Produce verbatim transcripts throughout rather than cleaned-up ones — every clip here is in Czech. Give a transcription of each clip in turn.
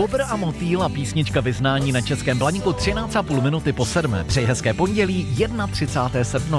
Bobr a motýl a písnička Vyznání na Českém Blaníku třináct a půl minuty po sedmé. Přeji hezké pondělí třicátého prvního srpna.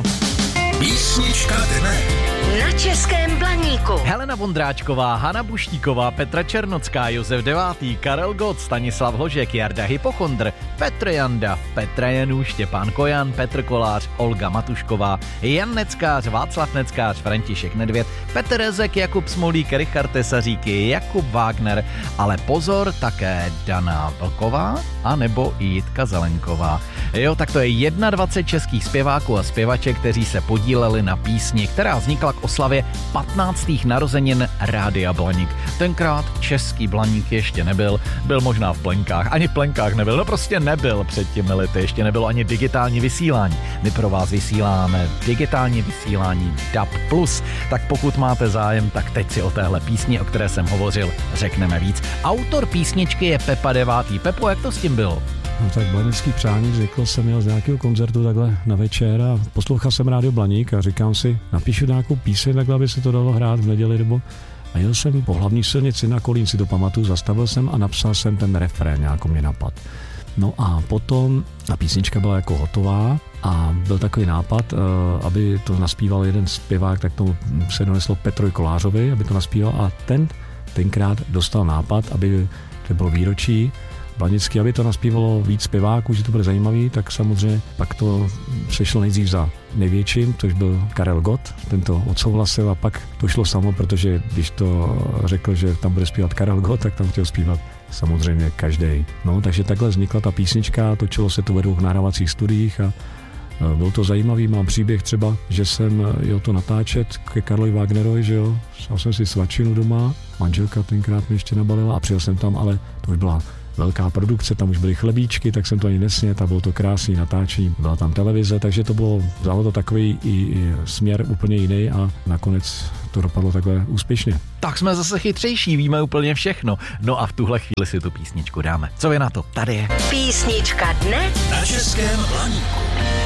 Písnička dne na Českém Blaníku. Helena Vondráčková, Hana Buštíková, Petra Černocká, Josef Devátý, Karel Gott, Stanislav Hožek, Jarda Hypochondr, Petr Janda, Petra Janů, Štěpán Kojan, Petr Kolář, Olga Matušková, Jan Neckář, Václav Neckář, František Nedvěd, Petr Rezek, Jakub Smolík, Richard Tesaříky, Jakub Wagner, ale pozor, také Dana Vlková a nebo i Jitka Zelenková. Jo, tak to je dvacet jedna českých zpěváků a zpěvaček, kteří se podíleli na písni, která vznikla k oslavě patnáctých narozenin Rádia Blaník. Tenkrát český Blaník ještě nebyl, byl možná v plenkách, ani v plenkách nebyl, no prostě nebyl před těmi lety, ještě nebylo ani digitální vysílání. My pro vás vysíláme digitální vysílání D A B plus, tak pokud máte zájem, tak teď si o téhle písni, o které jsem hovořil, řekneme víc. Autor písničky je Pepa Devátý. Pepo, jak to s tím bylo? No tak Blanícký přání, řekl jsem, měl z nějakého koncertu takhle na večer a poslouchal jsem Rádio Blaník a říkám si, napíšu nějakou píseň, takhle, aby se to dalo hrát v neděli nebo... A jel jsem po hlavní silnici na Kolín, si to pamatuju, zastavil jsem a napsal jsem ten refrén, nějakou mě napad. No a potom ta písnička byla jako hotová a byl takový nápad, aby to naspíval jeden zpěvák, tak tomu se doneslo Petrovi Kolářovi, aby to naspíval a ten tenkrát dostal nápad, aby to bylo výročí Blanický, aby to naspívalo víc zpěváků, že to bude zajímavý, tak samozřejmě pak to přešlo nejdřív za největším, což byl Karel Gott, ten to odsouhlasil a pak to šlo samo, protože když to řekl, že tam bude zpívat Karel Gott, tak tam chtěl zpívat samozřejmě každej. No, takže takhle vznikla ta písnička, točilo se to ve dvou nahrávacích studiích a byl to zajímavý, mám příběh třeba, že jsem jel to natáčet ke Karlovi Wagnerovi, že jo, šel jsem si svačinu doma, manželka tenkrát mě ještě nabalila a přijel jsem tam, ale to už byla velká produkce, tam už byly chlebíčky, tak jsem to ani nesnět a bylo to krásný natáčení, byla tam televize, takže to bylo, vzalo to takový i, i směr úplně jiný a nakonec to dopadlo takhle úspěšně. Tak jsme zase chytřejší, víme úplně všechno. No a v tuhle chvíli si tu písničku dáme. Co vy na to? Tady je Písnička dne na Českém Blaníku.